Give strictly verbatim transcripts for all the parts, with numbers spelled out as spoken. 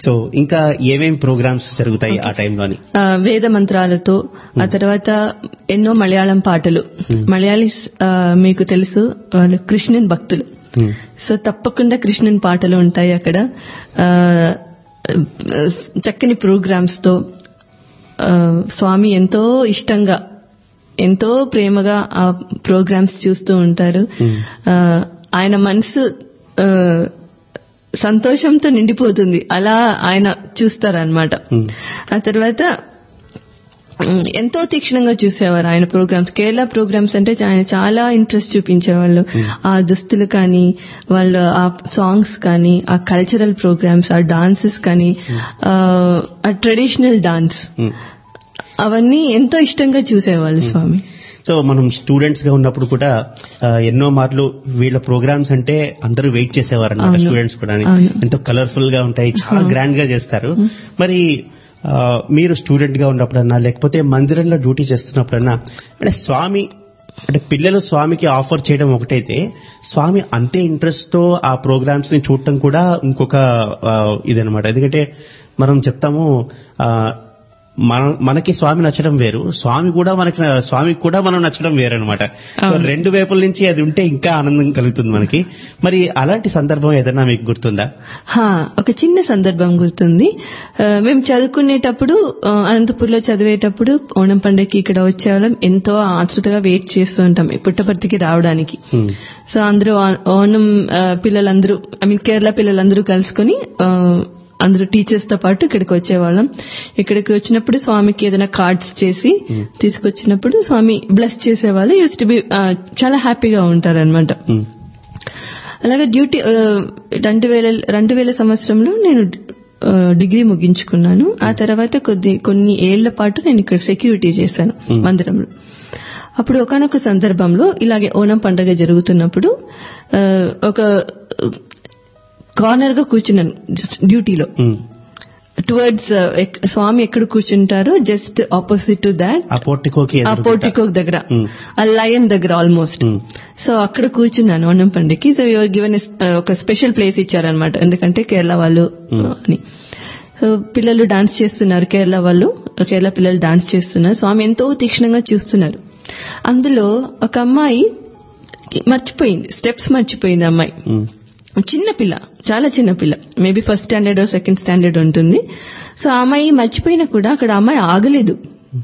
So ఇంకా ఏమేం programmes జరుగుతాయి ఆ టైంలోని? వేద మంత్రాలతో, ఆ తర్వాత ఎన్నో మలయాళం పాటలు. మలయాళీస్ మీకు తెలుసు, వాళ్ళు కృష్ణన్ భక్తులు. సో తప్పకుండా కృష్ణన్ పాటలు ఉంటాయి అక్కడ. చక్కని ప్రోగ్రామ్స్ తో స్వామి ఎంతో ఇష్టంగా, ఎంతో ప్రేమగా ఆ ప్రోగ్రామ్స్ చూస్తూ ఉంటారు. ఆయన మనసు సంతోషంతో నిండిపోతుంది, అలా ఆయన చూస్తారనమాట. ఆ తర్వాత ఎంతో తీక్షణంగా చూసేవారు ఆయన ప్రోగ్రామ్స్. కేరళ ప్రోగ్రామ్స్ అంటే ఆయన చాలా ఇంట్రెస్ట్ చూపించేవాళ్ళు. ఆ దుస్తులు కానీ, వాళ్ళ ఆ సాంగ్స్ కానీ, ఆ కల్చరల్ ప్రోగ్రామ్స్, ఆ డాన్సెస్ కానీ, ఆ ట్రెడిషనల్ డాన్స్, అవన్నీ ఎంతో ఇష్టంగా చూసేవాళ్ళు స్వామి. సో మనం స్టూడెంట్స్ గా ఉన్నప్పుడు కూడా ఎన్నో మార్లు వీళ్ళ ప్రోగ్రామ్స్ అంటే అందరూ వెయిట్ చేసేవారు అన్నమాట. స్టూడెంట్స్ కూడా ఎంతో కలర్ఫుల్ గా ఉంటాయి, చాలా గ్రాండ్ గా చేస్తారు. మరి మీరు స్టూడెంట్ గా ఉన్నప్పుడన్నా, లేకపోతే మందిరంలో డ్యూటీ చేస్తున్నప్పుడన్నా, అంటే స్వామి అంటే పిల్లలు స్వామికి ఆఫర్ చేయడం ఒకటైతే, స్వామి అంతే ఇంట్రెస్ట్ తో ఆ ప్రోగ్రామ్స్ ని చూడటం కూడా ఇంకొక ఇదనమాట. ఎందుకంటే మనం చెప్తాము, మన మనకి స్వామి నచ్చడం వేరు, స్వామి కూడా మనకి స్వామికి కూడా మనం నచ్చడం వేరనమాట. సో రెండు వైపుల నుంచి అది ఉంటే ఇంకా ఆనందం కలుగుతుంది మనకి. మరి అలాంటి సందర్భం ఏదైనా మీకు గుర్తుందా? ఒక చిన్న సందర్భం గుర్తుంది. మేము చదువుకునేటప్పుడు, అనంతపూర్లో చదివేటప్పుడు ఓణం పండుగకి ఇక్కడ వచ్చేవాళ్ళం. ఎంతో ఆతృతగా వెయిట్ చేస్తూ ఉంటాం పుట్టపర్తికి రావడానికి. సో అందరూ ఓణం పిల్లలందరూ, ఐ మీన్ కేరళ పిల్లలందరూ కలుసుకుని అందరూ టీచర్స్ తో పాటు ఇక్కడికి వచ్చేవాళ్ళం. ఇక్కడికి వచ్చినప్పుడు స్వామికి ఏదైనా కార్డ్స్ చేసి తీసుకొచ్చినప్పుడు స్వామి బ్లెస్ చేసేవాళ్ళు. యూస్ టు బి చాలా హ్యాపీగా ఉంటారనమాట. అలాగే డ్యూటీ రెండు వేల రెండు వేల సంవత్సరంలో నేను డిగ్రీ ముగించుకున్నాను. ఆ తర్వాత కొద్ది కొన్ని ఏళ్ల పాటు నేను ఇక్కడ సెక్యూరిటీ చేశాను మందిరంలో. అప్పుడు ఒకనొక సందర్భంలో ఇలాగే ఓణం పండుగ జరుగుతున్నప్పుడు ఒక కార్నర్ గా కూర్చున్నాను డ్యూటీలో. టువర్డ్స్ స్వామి ఎక్కడ కూర్చుంటారో జస్ట్ ఆపోజిట్ టు దాట్, ఆ పోర్టికో దగ్గర, ఆ లయన్ దగ్గర ఆల్మోస్ట్. సో అక్కడ కూర్చున్నాను ఓణం పండుగకి. సో గివెన్ ఒక స్పెషల్ ప్లేస్ ఇచ్చారనమాట, ఎందుకంటే కేరళ వాళ్ళు అని. సో పిల్లలు డాన్స్ చేస్తున్నారు, కేరళ వాళ్ళు, కేరళ పిల్లలు డాన్స్ చేస్తున్నారు. స్వామి ఎంతో తీక్షణంగా చూస్తున్నారు. అందులో ఒక అమ్మాయి మర్చిపోయింది, స్టెప్స్ మర్చిపోయింది అమ్మాయి. చిన్న పిల్ల, చాలా చిన్న పిల్ల, maybe first standard second standard ఉంటుంది. సో ఆ అమ్మాయి మర్చిపోయినా కూడా అక్కడ అమ్మాయి ఆగలేదు.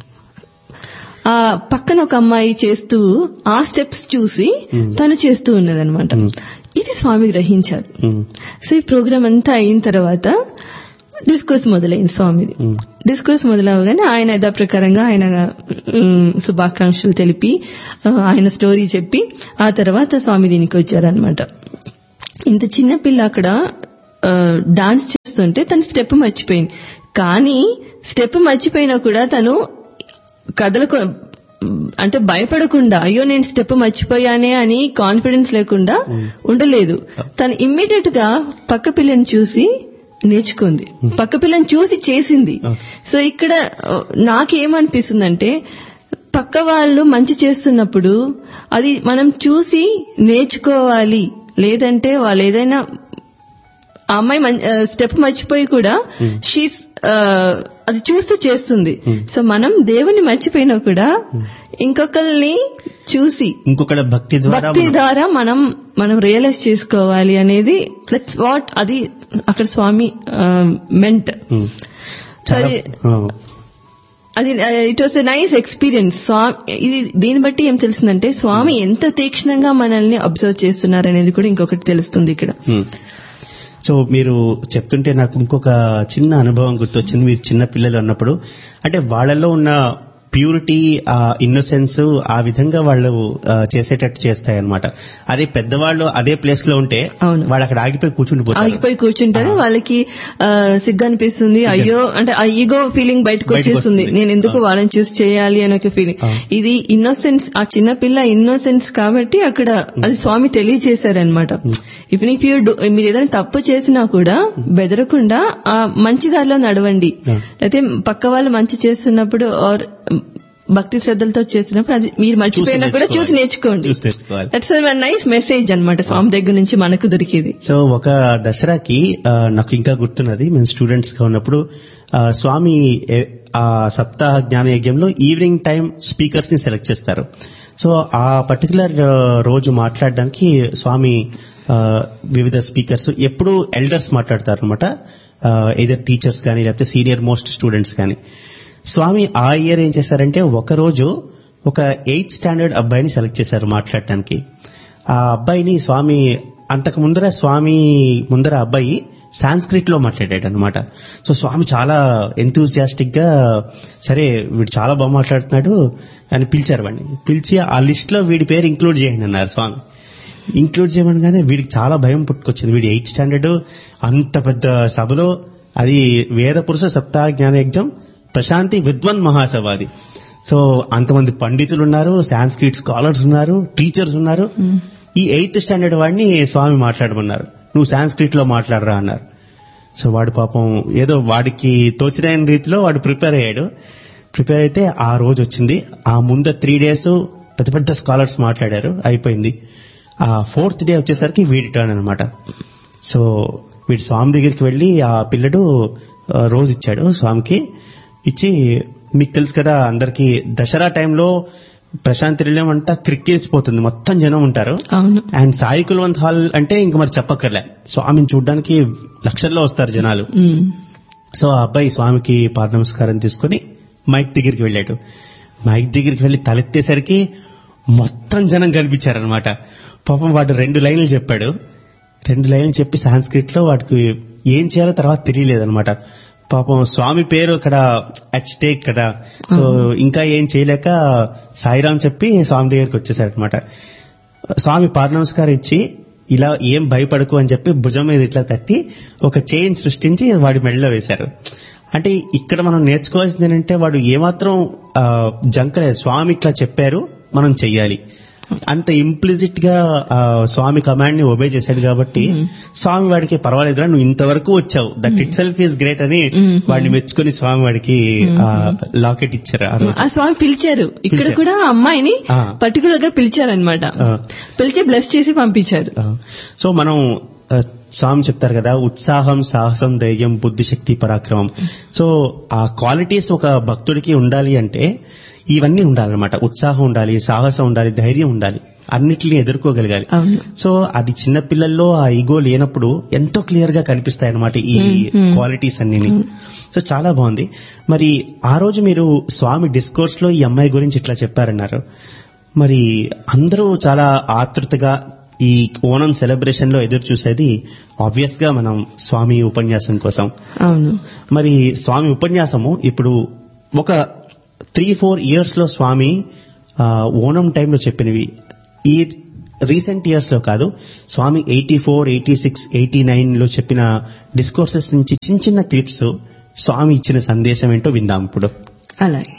ఆ పక్కన ఒక అమ్మాయి చేస్తూ ఆ స్టెప్స్ చూసి తను చేస్తూ ఉన్నదనమాట. ఇది స్వామి గ్రహించారు. సో ఈ ప్రోగ్రామ్ అంతా అయిన తర్వాత డిస్కోర్స్ మొదలైంది స్వామిది. డిస్కోర్స్ మొదలవగానే ఆయన యథా ప్రకారంగా ఆయన శుభాకాంక్షలు తెలిపి ఆయన స్టోరీ చెప్పి ఆ తర్వాత స్వామి దీనికి వచ్చారనమాట. ఇంత చిన్న పిల్ల అక్కడ డాన్స్ చేస్తుంటే తను స్టెప్ మర్చిపోయింది. కానీ స్టెప్ మర్చిపోయినా కూడా తను కదలకు అంటే భయపడకుండా, అయ్యో నేను స్టెప్ మర్చిపోయానే అని కాన్ఫిడెన్స్ లేకుండా ఉండలేదు. తను ఇమ్మీడియట్ గా పక్క పిల్లని చూసి నేర్చుకుంది, పక్క పిల్లని చూసి చేసింది. సో ఇక్కడ నాకేమనిపిస్తుందంటే, పక్క వాళ్ళు మంచి చేస్తున్నప్పుడు అది మనం చూసి నేర్చుకోవాలి. లేదంటే వాళ్ళు ఏదైనా ఆ అమ్మాయి స్టెప్ మర్చిపోయి కూడా షీ అది చూస్తూ చేస్తుంది. సో మనం దేవుని మర్చిపోయినా కూడా ఇంకొకరిని చూసి, ఇంకొకరి భక్తి భక్తి ద్వారా మనం మనం రియలైజ్ చేసుకోవాలి అనేది లెట్స్ వాట్ అది అక్కడ స్వామి మెంట్. అది it was a nice experience. స్వామి ఇది దీన్ని బట్టి ఏం తెలుస్తుందంటే స్వామి ఎంత తీక్షణంగా మనల్ని అబ్జర్వ్ చేస్తున్నారు అనేది కూడా ఇంకొకటి తెలుస్తుంది ఇక్కడ. సో మీరు చెప్తుంటే నాకు ఇంకొక చిన్న అనుభవం గుర్తొచ్చింది. మీరు చిన్న పిల్లలు అన్నప్పుడు అంటే వాళ్ళలో ఉన్న ప్యూరిటీ, ఆ ఇన్నోసెన్స్ ఆ విధంగా వాళ్ళు చేసేటట్టు చేస్తాయి అనమాట. అదే పెద్దవాళ్ళు అదే ప్లేస్ లో ఉంటే వాళ్ళు అక్కడ ఆగిపోయి కూర్చుండిపోతారు, ఆగిపోయి కూర్చుంటారు. వాళ్ళకి సిగ్గు అనిపిస్తుంది, అయ్యో అంటే ఆ ఈగో ఫీలింగ్ బయటకు వచ్చేస్తుంది, నేను ఎందుకు వాళ్ళని చూసి చేయాలి అనే ఒక ఫీలింగ్. ఇది ఇన్నోసెన్స్, ఆ చిన్న పిల్ల ఇన్నోసెన్స్ కాబట్టి అక్కడ అది స్వామి తెలియజేశారనమాట. ఇప్పుడు ఇఫ్ యూ మీరు ఏదైనా తప్పు చేసినా కూడా బెదరకుండా ఆ మంచి దారిలో నడవండి. అయితే పక్క వాళ్ళు మంచి చేస్తున్నప్పుడు ఆర్ భక్తి శ్రద్ధలతో చేసినప్పుడు అది మీరు మర్చిపోయినా కూడా చూసి నేర్చుకోండి. దట్స్ నైస్ మెసేజ్ అన్నమాట స్వామి దగ్గర నుంచి మనకు దొరికేది. సో ఒక దసరాకి నాకు ఇంకా గుర్తున్నది, మేము స్టూడెంట్స్ గా ఉన్నప్పుడు స్వామి ఆ సప్తాహ జ్ఞాన యజ్ఞంలో ఈవినింగ్ టైం స్పీకర్స్ ని సెలెక్ట్ చేస్తారు. సో ఆ పర్టికులర్ రోజు మాట్లాడడానికి స్వామి వివిధ స్పీకర్స్ ఎప్పుడు ఎల్డర్స్ మాట్లాడతారు అనమాట, ఎయిదర్ టీచర్స్ కానీ లేకపోతే సీనియర్ మోస్ట్ స్టూడెంట్స్ కానీ. స్వామి ఆ ఇయర్ ఏం చేశారంటే ఒకరోజు ఒక ఎయిత్ స్టాండర్డ్ అబ్బాయిని సెలెక్ట్ చేశారు మాట్లాడటానికి. ఆ అబ్బాయిని స్వామి అంతకు ముందర స్వామి ముందర అబ్బాయి సాంస్క్రిట్ లో మాట్లాడాడు అనమాట. సో స్వామి చాలా ఎంతూజియాస్టిక్ గా సరే వీడు చాలా బాగా మాట్లాడుతున్నాడు అని పిలిచారు వాడిని. పిలిచి ఆ లిస్ట్ లో వీడి పేరు ఇంక్లూడ్ చేయండి అన్నారు స్వామి. ఇంక్లూడ్ చేయమనగానే వీడికి చాలా భయం పుట్టుకొచ్చింది. వీడు ఎయిత్ స్టాండర్డ్, అంత పెద్ద సభలో, అది వేద పురుష సప్తాహ జ్ఞాన యజ్ఞం ప్రశాంతి విద్వన్ మహాసభ. సో అంతమంది పండితులు ఉన్నారు, సాంస్క్రిట్ స్కాలర్స్ ఉన్నారు, టీచర్స్ ఉన్నారు. ఈ ఎయిత్ స్టాండర్డ్ వాడిని స్వామి మాట్లాడమన్నారు. నువ్వు సాంస్క్రిట్ లో మాట్లాడరా అన్నారు. సో వాడు పాపం ఏదో వాడికి తోచిన రీతిలో వాడు ప్రిపేర్ అయ్యాడు. ప్రిపేర్ అయితే ఆ రోజు వచ్చింది. ఆ ముందు త్రీ డేస్ పెద్ద పెద్ద స్కాలర్స్ మాట్లాడారు, అయిపోయింది. ఆ ఫోర్త్ డే వచ్చేసరికి వీడి టర్న్ అనమాట. సో వీడి స్వామి దగ్గరికి వెళ్లి ఆ పిల్లడు రోజు ఇచ్చాడు స్వామికి. ఇచ్చి మీకు తెలుసు కదా అందరికి దసరా టైంలో ప్రశాంతి నిలయం అంతా క్రిక్కేసిపోతుంది, మొత్తం జనం ఉంటారు. అండ్ సాయి కుల్వంత్ హాల్ అంటే ఇంక మరి చెప్పక్కర్లే, స్వామిని చూడడానికి లక్షల్లో వస్తారు జనాలు. సో ఆ అబ్బాయి స్వామికి పాద నమస్కారం తీసుకుని మైక్ దగ్గరికి వెళ్ళాడు. మైక్ దగ్గరికి వెళ్లి తలెత్తేసరికి మొత్తం జనం కనిపించారనమాట. పాపం వాడు రెండు లైన్లు చెప్పాడు. రెండు లైన్లు చెప్పి సాంస్క్రిట్ లో వాడికి ఏం చేయాలో తర్వాత తెలియలేదనమాట. పాపం స్వామి పేరు అక్కడ అట్ స్టేక్ కదా. సో ఇంకా ఏం చేయలేక సాయిరాం చెప్పి స్వామి దగ్గరికి వచ్చేసాడు అనమాట. స్వామి పాద నమస్కారం ఇచ్చి ఇలా ఏం భయపడకు అని చెప్పి భుజం మీద ఇట్లా తట్టి ఒక చైన్ సృష్టించి వాడి మెడలో వేశారు. అంటే ఇక్కడ మనం నేర్చుకోవాల్సింది ఏంటంటే వాడు ఏమాత్రం జంకలే, స్వామి ఇట్లా చెప్పారు మనం చెయ్యాలి, అంత ఇంప్లిజిట్ గా స్వామి కమాండ్ ని ఒబే చేశాడు కాబట్టి స్వామి వాడికి పర్వాలేదురా నువ్వు ఇంతవరకు వచ్చావు, that it self is great అని వాడిని మెచ్చుకుని స్వామి వాడికి లాకెట్ ఇచ్చారు. ఆ స్వామి పిలిచారు, ఇక్కడ కూడా అమ్మాయిని పర్టికులర్ గా పిలిచారనమాట, పిలిచి బ్లెస్ చేసి పంపించారు. సో మనం స్వామి చెప్తారు కదా, ఉత్సాహం, సాహసం, ధైర్యం, బుద్ధిశక్తి, పరాక్రమం. సో ఆ క్వాలిటీస్ ఒక భక్తుడికి ఉండాలి అంటే ఇవన్నీ ఉండాలన్నమాట. ఉత్సాహం ఉండాలి, సాహసం ఉండాలి, ధైర్యం ఉండాలి, అన్నిటిని ఎదుర్కోగలగాలి. సో అది చిన్నపిల్లల్లో ఆ ఈగో లేనప్పుడు ఎంతో క్లియర్ గా కనిపిస్తాయి అన్నమాట ఈ క్వాలిటీస్ అన్నిని. సో చాలా బాగుంది. మరి ఆ రోజు మీరు స్వామి డిస్కోర్స్ లో ఈ అమ్మాయి గురించి ఇట్లా చెప్పారన్నారు. మరి అందరూ చాలా ఆతృతగా ఈ ఓణం సెలబ్రేషన్ లో ఎదురు చూసేది ఆబ్వియస్ గా మనం స్వామి ఉపన్యాసం కోసం. మరి స్వామి ఉపన్యాసము ఇప్పుడు ఒక త్రీ ఫోర్ ఇయర్స్ లో స్వామి ఓణం టైంలో చెప్పినవి, ఈ రీసెంట్ ఇయర్స్ లో కాదు, స్వామి eighty four eighty six eighty nine లో చెప్పిన డిస్కోర్సెస్ నుంచి చిన్న చిన్న క్లిప్స్ స్వామి ఇచ్చిన సందేశం ఏంటో విందాం ఇప్పుడు. అలాగే.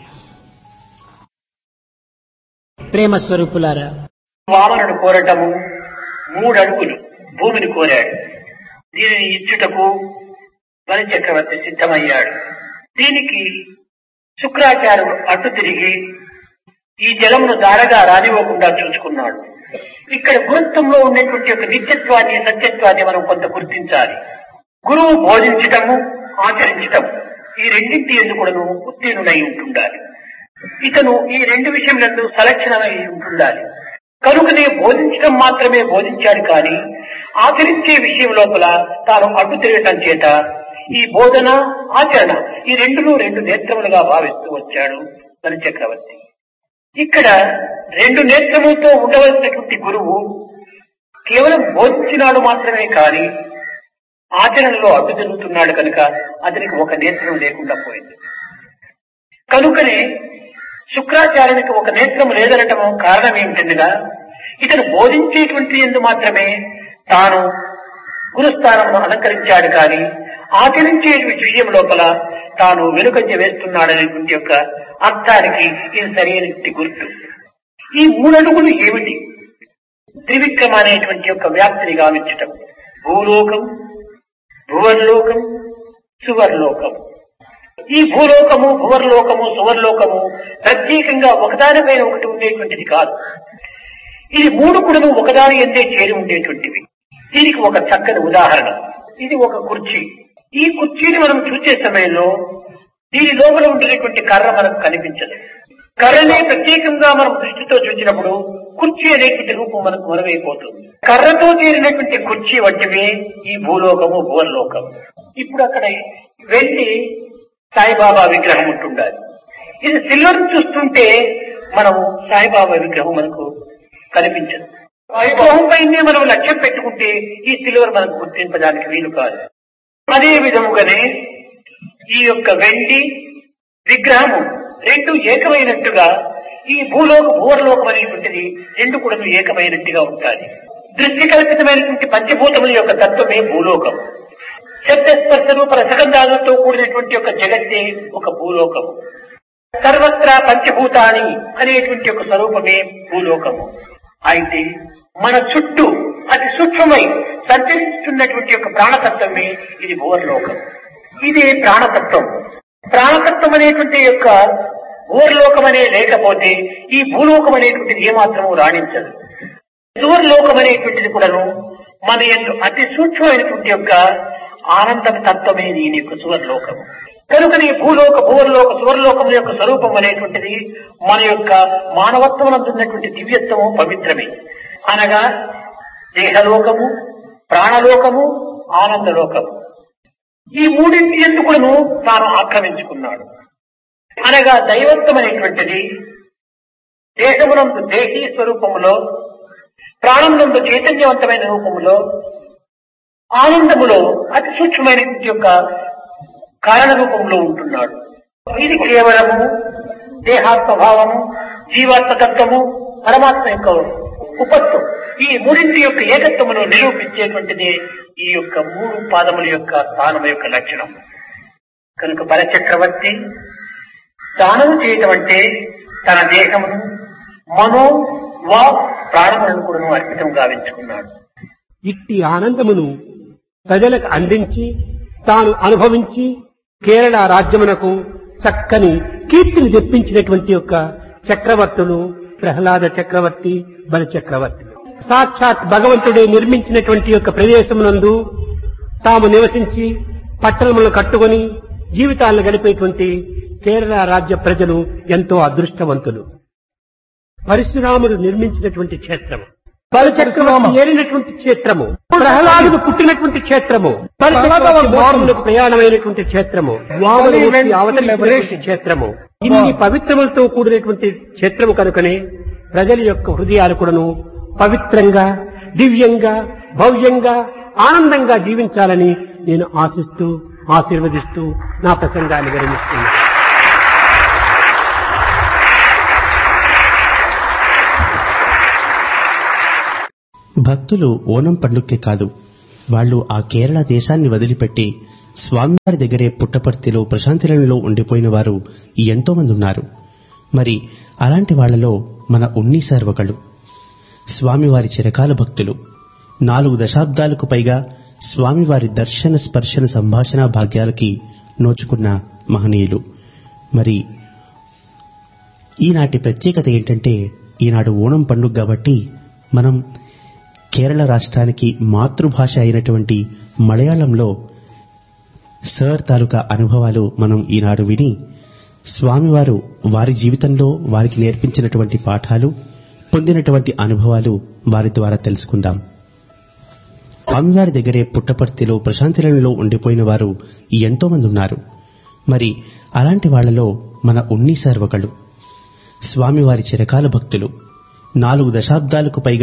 ప్రేమ స్వరూపులారా, వామనుడు కోరటము మూడు అడుగులు భూమిని కోరాడు. దీనిని ఇచ్చుటకు బలి చక్రవర్తి సిద్ధమయ్యాడు. దీనికి శుక్రాచార్యుడు అడ్డు తిరిగి ఈ జలమును దారగా రానివ్వకుండా చూసుకున్నాడు. ఇక్కడ గురుత్వంలో ఉండేటువంటి ఒక నిత్యత్వాన్ని, సత్యత్వాన్ని మనం కొంత గుర్తించాలి. గురువు బోధించటము, ఆచరించటము ఈ రెండింటి ఎందుకు ఉత్తీర్ణుడై ఉంటుండాలి. ఇతను ఈ రెండు విషయములందు సలక్షణమై ఉంటుండాలి. కనుకనే బోధించడం మాత్రమే బోధించాడు కానీ ఆచరించే విషయం లోపల తాను అడ్డు తిరగటం చేత ఈ బోధన, ఆచరణ ఈ రెండును రెండు నేత్రములుగా భావిస్తూ వచ్చాడు బలి చక్రవర్తి. ఇక్కడ రెండు నేత్రములతో ఉండవలసినటువంటి గురువు కేవలం బోధించినాడు మాత్రమే కానీ ఆచరణలో అడ్డు తిరుగుతున్నాడు కనుక అతనికి ఒక నేత్రం లేకుండా పోయింది. కనుకనే శుక్రాచార్యునికి ఒక నేత్రం లేదనటము కారణం ఏమిటనగా ఇతను బోధించేటువంటి ఎందు మాత్రమే తాను గురుస్థానం అలంకరించాడు కానీ ఆచరించే విషయం లోపల తాను వెనుకంజ వేస్తున్నాడనేటువంటి యొక్క అర్థానికి ఇది సరైనటువంటి గుర్తు. ఈ మూడడుగులు ఏమిటి? త్రివిక్రమ అనేటువంటి యొక్క వ్యాప్తిని గావించటం. భూలోకం, భువర్లోకం, సువర్లోకం. ఈ భూలోకము, భువర్లోకము, సువర్లోకము ప్రత్యేకంగా ఒకదానిపైన ఒకటి ఉండేటువంటిది కాదు. ఇది మూడు కూడా ఒకదాని ఎందే చేరి ఉండేటువంటివి. దీనికి ఒక చక్కని ఉదాహరణ, ఇది ఒక కుర్చీ. ఈ కుర్చీని మనం చూసే సమయంలో దీని లోపల ఉండేటువంటి కర్ర మనకు కనిపించదు. కర్రనే ప్రత్యేకంగా మనం దృష్టితో చూసినప్పుడు కుర్చీ అనేటువంటి రూపం మనకు మరువైపోతుంది. కర్రతో చేరినటువంటి కుర్చీ వంటివే ఈ భూలోకము, భువర్లోకము. ఇప్పుడు అక్కడ వెండి సాయిబాబా విగ్రహం ఉంటుండాలి. ఇది సిల్వర్ చూస్తుంటే మనం సాయిబాబా విగ్రహం మనకు కనిపించదు. విగ్రహం పైనే మనం లక్ష్యం పెట్టుకుంటే ఈ సిల్వర్ మనకు గుర్తింపడానికి వీలు కాదు. అదే విధముగానే ఈ యొక్క వెండి విగ్రహము రెండు ఏకమైనట్టుగా ఈ భూలోక భూవర్లోకం అనేటువంటిది రెండు కూడా ఏకమైనట్టుగా ఉంటాయి. దృష్టి కల్పితమైనటువంటి పంచభూతముల యొక్క తత్వమే భూలోకం. శబ్దస్పర్శ రూప రసగంధాలతో కూడినటువంటి ఒక జగత్తే ఒక భూలోకము. సర్వత్రా పంచభూతాని అనేటువంటి ఒక స్వరూపమే భూలోకము. అయితే మన చుట్టూ అతి సూక్ష్మమై సంచరిస్తున్నటువంటి యొక్క ప్రాణతత్వమే ఇది భూవర్లోకం. ఇది ప్రాణతత్వం. ప్రాణతత్వం అనేటువంటి యొక్క భూవర్లోకం అనే లేకపోతే ఈ భూలోకం అనేటువంటిది ఏమాత్రము రాణించదు. సువర్లోకం అనేటువంటిది కూడాను మన యొక్క అతి సూక్ష్మమైనటువంటి యొక్క ఆనంద తత్వమే దీని యొక్క సువర్లోకము. కనుకనే భూలోక, భూవర్లోక, సువర్లోకం యొక్క స్వరూపం అనేటువంటిది మన యొక్క మానవత్వం అందున్నటువంటి దివ్యత్వము, పవిత్రమే. అనగా దేహలోకము, ప్రాణలోకము, ఆనందలోకము. ఈ మూడింటి ఎందుకు కూడాను తాను ఆక్రమించుకున్నాడు. అనగా దైవత్వం అనేటువంటిది దేహమునందు దేహీ స్వరూపములో, ప్రాణమునందు చైతన్యవంతమైన రూపములో, ఆనందములో అతి సూక్ష్మమైనటువంటి యొక్క కారణ రూపంలో ఉంటున్నాడు. ఇది కేవలము దేహాత్మభావము, జీవాత్మతత్వము, పరమాత్మ యొక్క ఉపత్వం. ఈ మూడింటి యొక్క ఏకత్వమును నిరూపించేటువంటిది ఈ యొక్క మూడు పాదముల యొక్క స్థానము యొక్క లక్షణం. కనుక బలచక్రవర్తి దానము చేయటం అంటే తన దేహమును, మనో వా ప్రాణములను కూడా అర్పితం గావించుకున్నాడు. ఇట్టి ఆనందమును ప్రజలకు అందించి తాను అనుభవించి కేరళ రాజ్యమునకు చక్కని కీర్తిని తెప్పించినటువంటి యొక్క చక్రవర్తులు ప్రహ్లాద చక్రవర్తి, బలి చక్రవర్తి. సాక్షాత్ భగవంతుడే నిర్మించినటువంటి యొక్క ప్రదేశమునందు తాము నివసించి పట్టణములను కట్టుకొని జీవితాలను గడిపేటువంటి కేరళ రాజ్య ప్రజలు ఎంతో అదృష్టవంతులు. పరశురాముడు నిర్మించినటువంటి క్షేత్రము, బలిచక్రవర్తి ఏలినటువంటి క్షేత్రము, ప్రహ్లాదుడు పుట్టినటువంటి క్షేత్రము, పరశురాములకు ప్రయాణమైనటువంటి క్షేత్రము, వామనమూర్తి అవతరించినటువంటి క్షేత్రము, ఇన్ని పవిత్రములతో కూడినటువంటి క్షేత్రము కనుకనే ప్రజల యొక్క హృదయాలు కూడాను పవిత్రంగా, దివ్యంగా, భవ్యంగా, ఆనందంగా జీవించాలని నేను ఆశిస్తూ, ఆశీర్వదిస్తూ నా ప్రసంగాన్ని విరమిస్తున్నాను. భక్తులు ఓనం పండుగకే కాదు, వాళ్ళు ఆ కేరళ దేశాన్ని వదిలిపెట్టి స్వామివారి దగ్గరే పుట్టపర్తిలో ప్రశాంతిలో ఉండిపోయిన వారు ఎంతో మంది ఉన్నారు. మరి అలాంటి వాళ్లలో మన ఉన్ని సార్ ఒకడు. స్వామివారి చిరకాల భక్తులు. నాలుగు దశాబ్దాలకు పైగా స్వామివారి దర్శన స్పర్శన సంభాషణ భాగ్యాలకి నోచుకున్న మహనీయులు. మరి ఈనాటి ప్రత్యేకత ఏంటంటే, ఈనాడు ఓణం పండుగ కాబట్టి మనం కేరళ రాష్ట్రానికి మాతృభాష అయినటువంటి మలయాళంలో సర్ తాలూకా అనుభవాలు మనం ఈనాడు విని స్వామివారు వారి జీవితంలో వారికి నేర్పించినటువంటి పాఠాలు, పొందినటువంటి అనుభవాలు వారి ద్వారా తెలుసుకుందాం. స్వామివారి దగ్గరే పుట్టపర్తిలో ప్రశాంతిలో ఉండిపోయిన వారు ఎంతో మంది ఉన్నారు. మరి అలాంటి వాళ్లలో మన ఉన్ని సార్ ఒకడు. స్వామివారి చిరకాల భక్తులు. నాలుగు దశాబ్దాలకు పైగా